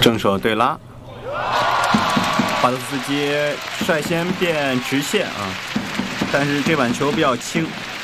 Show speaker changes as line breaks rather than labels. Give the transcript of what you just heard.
正手对拉，巴德斯基率先变直线啊，但是这碗球比较轻。